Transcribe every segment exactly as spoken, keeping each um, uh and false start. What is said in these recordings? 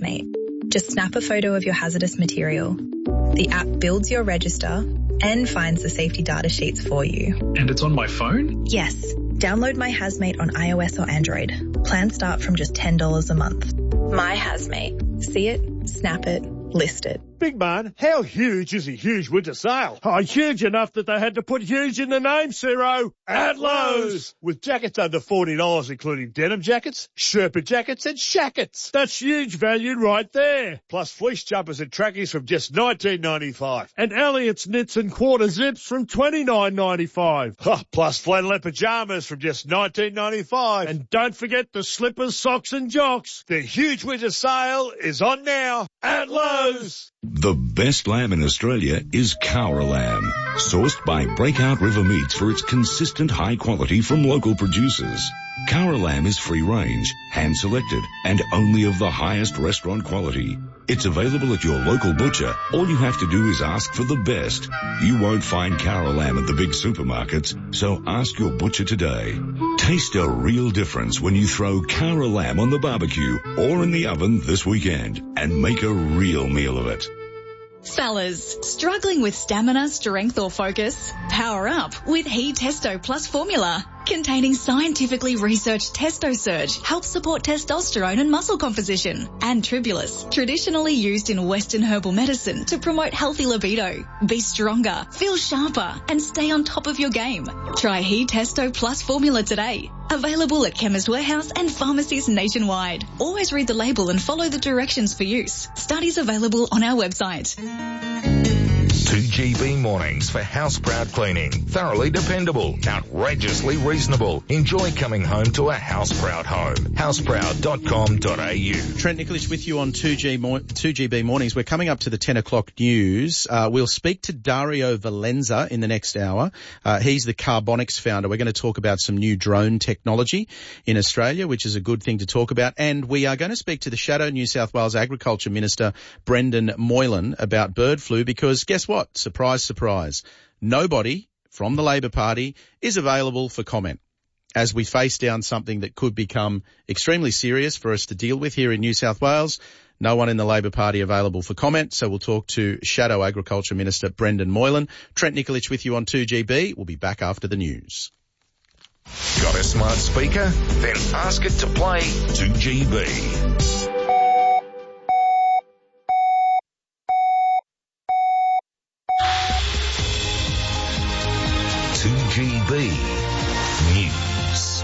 Hazmate. Just snap a photo of your hazardous material. The app builds your register and finds the safety data sheets for you. And it's on my phone? Yes. Download My Hazmate on iOS or Android. Plans start from just ten dollars a month. My Hazmate. See it, snap it, list it. Big man, how huge is a huge winter sale? Oh, huge enough that they had to put huge in the name, Ciro. At Lowe's. With jackets under forty dollars, including denim jackets, Sherpa jackets and shackets. That's huge value right there. Plus fleece jumpers and trackies from just nineteen ninety-five. And Elliott's knits and quarter zips from twenty-nine ninety-five. Oh, plus flannelette pajamas from just nineteen ninety-five. And don't forget the slippers, socks and jocks. The huge winter sale is on now at Lowe's. The best lamb in Australia is Cowra lamb, sourced by Breakout River Meats for its consistent high quality from local producers. Cowra lamb is free range, hand selected, and only of the highest restaurant quality. It's available at your local butcher. All you have to do is ask for the best. You won't find Cowra lamb at the big supermarkets, so ask your butcher today. Taste a real difference when you throw Cowra lamb on the barbecue or in the oven this weekend and make a real meal of it. Fellas, struggling with stamina, strength or focus? Power up with He Testo Plus formula. Containing scientifically researched Testo Surge helps support testosterone and muscle composition. And Tribulus, traditionally used in Western herbal medicine to promote healthy libido. Be stronger, feel sharper, and stay on top of your game. Try He Testo Plus formula today. Available at Chemist Warehouse and pharmacies nationwide. Always read the label and follow the directions for use. Studies available on our website. two G B mornings for house proud cleaning. Thoroughly dependable, outrageously reasonable. Enjoy coming home to a house proud home. house proud dot com dot a u. Trent Nicholich with you on two G B mornings. We're coming up to the ten o'clock news. Uh, we'll speak to Dario Valenza in the next hour. Uh, he's the Carbonics founder. We're going to talk about some new drone technology in Australia, which is a good thing to talk about. And we are going to speak to the Shadow New South Wales Agriculture Minister, Brendan Moylan, about bird flu, because guess what? Surprise, surprise. Nobody from the Labor Party is available for comment as we face down something that could become extremely serious for us to deal with here in New South Wales. No one in the Labor Party available for comment, so we'll talk to Shadow Agriculture Minister Brendan Moylan. Trent Nicholich with you on two G B. We'll be back after the news. Got a smart speaker? Then ask it to play two G B. two G B News.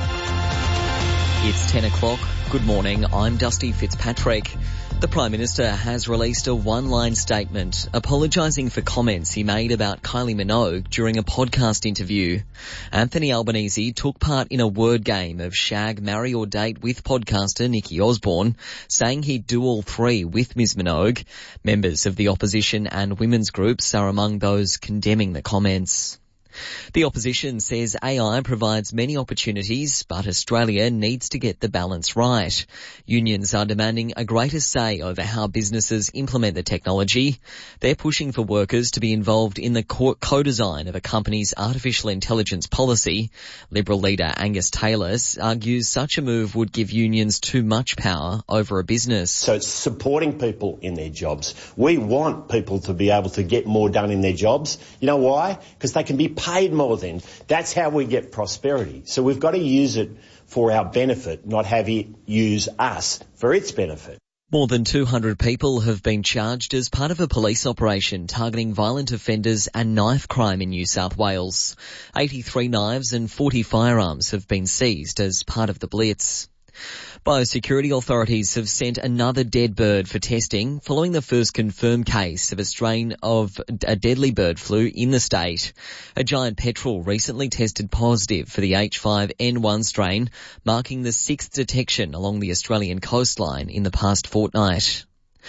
It's ten o'clock. Good morning. I'm Dusty Fitzpatrick. The Prime Minister has released a one-line statement apologising for comments he made about Kylie Minogue during a podcast interview. Anthony Albanese took part in a word game of shag, marry or date with podcaster Nikki Osborne, saying he'd do all three with Miz Minogue. Members of the opposition and women's groups are among those condemning the comments. The opposition says A I provides many opportunities, but Australia needs to get the balance right. Unions are demanding a greater say over how businesses implement the technology. They're pushing for workers to be involved in the co-design of a company's artificial intelligence policy. Liberal leader Angus Taylor argues such a move would give unions too much power over a business. So it's supporting people in their jobs. We want people to be able to get more done in their jobs. You know why? Because they can be paid more then. That's how we get prosperity. So we've got to use it for our benefit, not have it use us for its benefit. More than two hundred people have been charged as part of a police operation targeting violent offenders and knife crime in New South Wales. eighty-three knives and forty firearms have been seized as part of the blitz. Biosecurity authorities have sent another dead bird for testing following the first confirmed case of a strain of a deadly bird flu in the state. A giant petrel recently tested positive for the H five N one strain, marking the sixth detection along the Australian coastline in the past fortnight.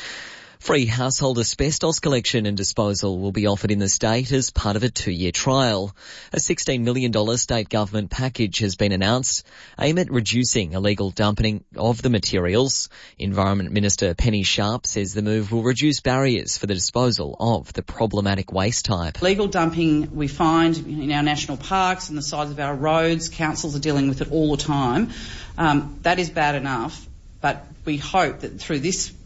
Free household asbestos collection and disposal will be offered in the state as part of a two-year trial. A sixteen million dollars state government package has been announced, aimed at reducing illegal dumping of the materials. Environment Minister Penny Sharp says the move will reduce barriers for the disposal of the problematic waste type. Legal dumping we find in our national parks and the sides of our roads, councils are dealing with it all the time. Um, that is bad enough, but we hope that through this